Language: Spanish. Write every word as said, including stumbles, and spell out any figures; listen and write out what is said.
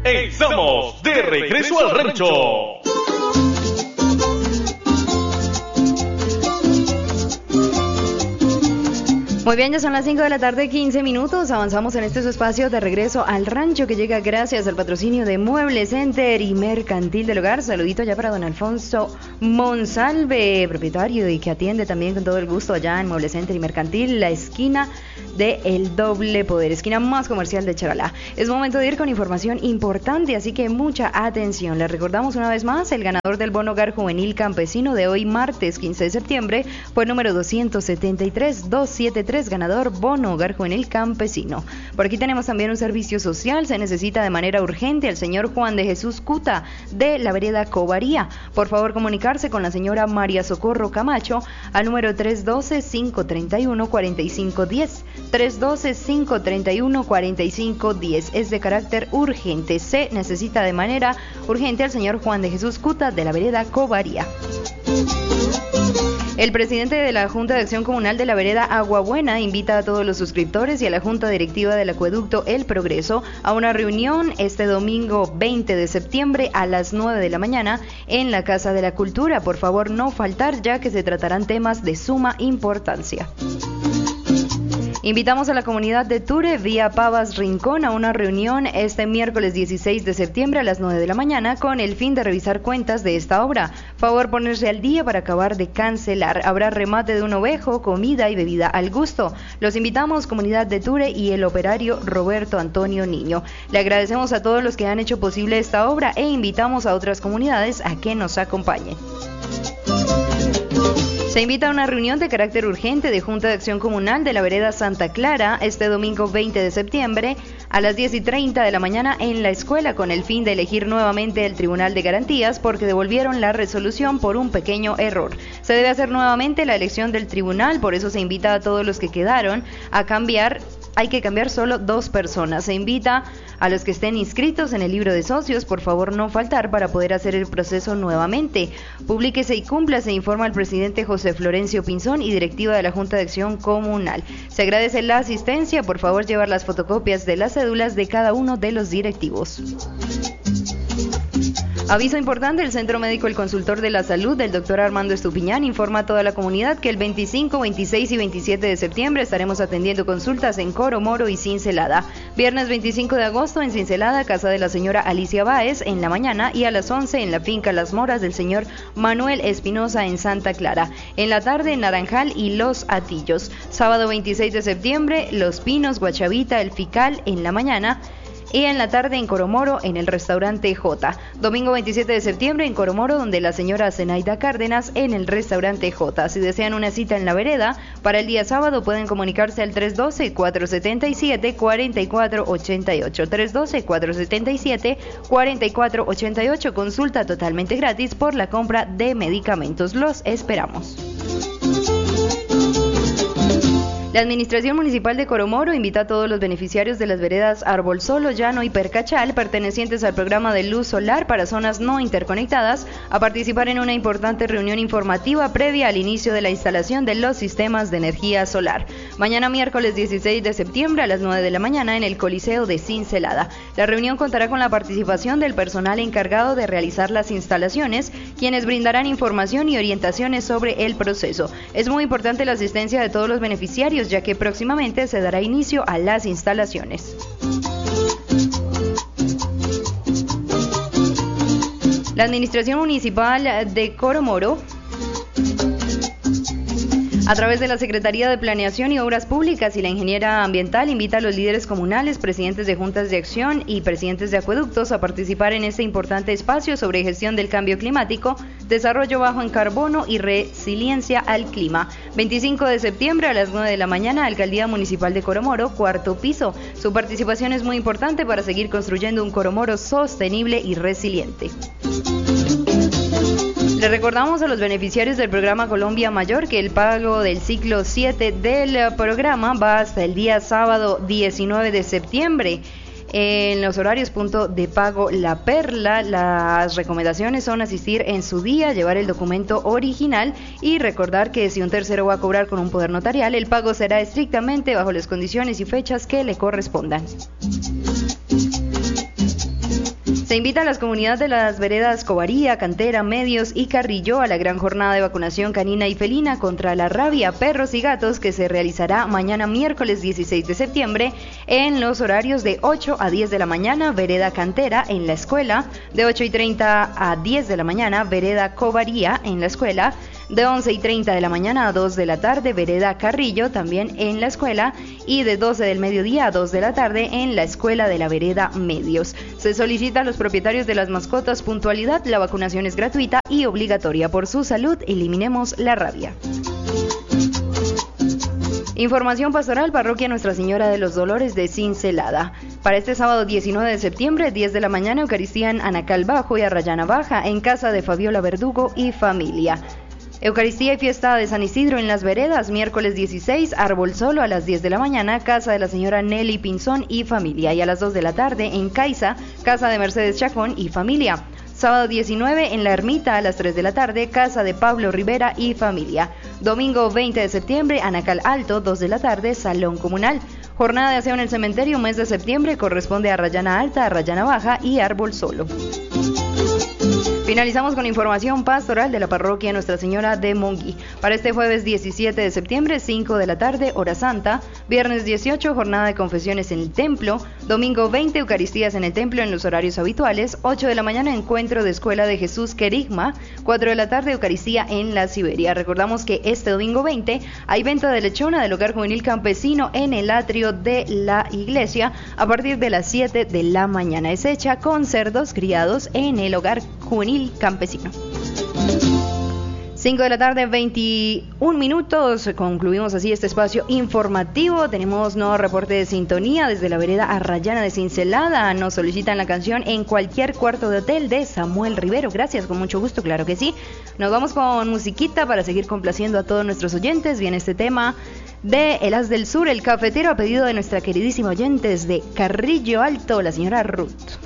Estamos de regreso al rancho. Muy bien, ya son las cinco de la tarde, quince minutos. Avanzamos en este su espacio de regreso al rancho que llega gracias al patrocinio de Mueble Center y Mercantil del Hogar. Saludito ya para don Alfonso Monsalve, propietario y que atiende también con todo el gusto allá en Mueble Center y Mercantil, la esquina de El Doble Poder, esquina más comercial de Charalá. Es momento de ir con información importante, así que mucha atención. Les recordamos una vez más, el ganador del bono hogar juvenil campesino de hoy, martes quince de septiembre, fue el número doscientos setenta y tres, doscientos setenta y tres, ganador bono hogar juvenil campesino. Por aquí tenemos también un servicio social. Se necesita de manera urgente al señor Juan de Jesús Cuta de la vereda Covaría. Por favor, comunicarse con la señora María Socorro Camacho al número tres uno dos, cinco tres uno, cuatro cinco uno cero, tres uno dos, cinco tres uno, cuatro cinco uno cero. Es de carácter urgente. Se necesita de manera urgente al señor Juan de Jesús Cuta de la vereda Covaría. El presidente de la Junta de Acción Comunal de la vereda Aguabuena invita a todos los suscriptores y a la Junta Directiva del Acueducto El Progreso a una reunión este domingo veinte de septiembre a las nueve de la mañana en la Casa de la Cultura. Por favor, no faltar, ya que se tratarán temas de suma importancia. Invitamos a la comunidad de Ture vía Pavas Rincón a una reunión este miércoles dieciséis de septiembre a las nueve de la mañana con el fin de revisar cuentas de esta obra. Favor ponerse al día para acabar de cancelar. Habrá remate de un ovejo, comida y bebida al gusto. Los invitamos, comunidad de Ture y el operario Roberto Antonio Niño. Le agradecemos a todos los que han hecho posible esta obra e invitamos a otras comunidades a que nos acompañen. Se invita a una reunión de carácter urgente de Junta de Acción Comunal de la vereda Santa Clara este domingo veinte de septiembre a las diez y treinta de la mañana en la escuela con el fin de elegir nuevamente el Tribunal de Garantías porque devolvieron la resolución por un pequeño error. Se debe hacer nuevamente la elección del tribunal, por eso se invita a todos los que quedaron a cambiar. Hay que cambiar solo dos personas. Se invita a los que estén inscritos en el libro de socios, por favor no faltar para poder hacer el proceso nuevamente. Publíquese y cúmplase, informa el presidente José Florencio Pinzón y directiva de la Junta de Acción Comunal. Se agradece la asistencia, por favor llevar las fotocopias de las cédulas de cada uno de los directivos. Aviso importante, el Centro Médico El Consultor de la Salud del doctor Armando Estupiñán informa a toda la comunidad que el veinticinco, veintiséis y veintisiete de septiembre estaremos atendiendo consultas en Coro Moro y Cincelada. Viernes veinticinco de agosto en Cincelada, casa de la señora Alicia Báez en la mañana, y a las once en la finca Las Moras del señor Manuel Espinosa en Santa Clara. En la tarde en Naranjal y Los Atillos. Sábado veintiséis de septiembre, Los Pinos, Guachavita, El Fical en la mañana. Y en la tarde en Coromoro, en el restaurante J. Domingo veintisiete de septiembre en Coromoro, donde la señora Zenaida Cárdenas, en el restaurante J. Si desean una cita en la vereda, para el día sábado pueden comunicarse al tres uno dos, cuatro siete siete, cuatro cuatro ocho ocho. tres uno dos, cuatro siete siete, cuatro cuatro ocho ocho. Consulta totalmente gratis por la compra de medicamentos. Los esperamos. La Administración Municipal de Coromoro invita a todos los beneficiarios de las veredas Árbol Solo, Llano y Percachal, pertenecientes al programa de luz solar para zonas no interconectadas, a participar en una importante reunión informativa previa al inicio de la instalación de los sistemas de energía solar. Mañana miércoles dieciséis de septiembre a las nueve de la mañana en el Coliseo de Cincelada. La reunión contará con la participación del personal encargado de realizar las instalaciones, quienes brindarán información y orientaciones sobre el proceso. Es muy importante la asistencia de todos los beneficiarios, ya que próximamente se dará inicio a las instalaciones. La Administración Municipal de Coromoro, a través de la Secretaría de Planeación y Obras Públicas y la Ingeniera Ambiental, invita a los líderes comunales, presidentes de juntas de acción y presidentes de acueductos a participar en este importante espacio sobre gestión del cambio climático, desarrollo bajo en carbono y resiliencia al clima. veinticinco de septiembre a las nueve de la mañana, Alcaldía Municipal de Coromoro, cuarto piso. Su participación es muy importante para seguir construyendo un Coromoro sostenible y resiliente. Le recordamos a los beneficiarios del programa Colombia Mayor que el pago del ciclo siete del programa va hasta el día sábado diecinueve de septiembre. En los horarios punto de pago La Perla, las recomendaciones son asistir en su día, llevar el documento original y recordar que si un tercero va a cobrar con un poder notarial, el pago será estrictamente bajo las condiciones y fechas que le correspondan. Se invita a las comunidades de las veredas Covaría, Cantera, Medios y Carrillo a la gran jornada de vacunación canina y felina contra la rabia, perros y gatos que se realizará mañana miércoles dieciséis de septiembre en los horarios de ocho a diez de la mañana, vereda Cantera en la escuela, de ocho y treinta a diez de la mañana, vereda Covaría en la escuela, de once y treinta de la mañana a dos de la tarde, vereda Carrillo también en la escuela y de doce del mediodía a dos de la tarde en la escuela de la vereda Medios. Se solicita a los propietarios de las mascotas puntualidad, la vacunación es gratuita y obligatoria. Por su salud, eliminemos la rabia. Información pastoral, parroquia Nuestra Señora de los Dolores de Cincelada. Para este sábado diecinueve de septiembre, diez de la mañana, Eucaristía en Anacal Bajo y Arrayana Baja, en casa de Fabiola Verdugo y familia. Eucaristía y fiesta de San Isidro en Las Veredas, miércoles dieciséis, árbol solo a las diez de la mañana, casa de la señora Nelly Pinzón y familia, y a las dos de la tarde en Caiza, casa de Mercedes Chacón y familia. Sábado diecinueve en La Ermita a las tres de la tarde, casa de Pablo Rivera y familia. Domingo veinte de septiembre, Anacal Alto, dos de la tarde, salón comunal. Jornada de aseo en el cementerio, mes de septiembre, corresponde a Arrayana Alta, Arrayana Baja y árbol solo. Finalizamos con información pastoral de la parroquia Nuestra Señora de Monguí. Para este jueves diecisiete de septiembre, cinco de la tarde, hora santa. Viernes dieciocho, jornada de confesiones en el templo. Domingo veinte, Eucaristías en el templo en los horarios habituales. ocho de la mañana, encuentro de Escuela de Jesús Querigma. cuatro de la tarde, Eucaristía en la Siberia. Recordamos que este domingo veinte hay venta de lechona del Hogar Juvenil Campesino en el atrio de la iglesia a partir de las siete de la mañana. Es hecha con cerdos criados en el Hogar Juvenil Campesino. cinco de la tarde, veintiún minutos. Concluimos así este espacio informativo. Tenemos nuevo reporte de sintonía desde la vereda Arrayana de Cincelada. Nos solicitan la canción En Cualquier Cuarto de Hotel de Samuel Rivero. Gracias, con mucho gusto, claro que sí. Nos vamos con musiquita para seguir complaciendo a todos nuestros oyentes. Viene este tema de El Haz del Sur, el cafetero, a pedido de nuestra queridísima oyente desde Carrillo Alto, la señora Ruth.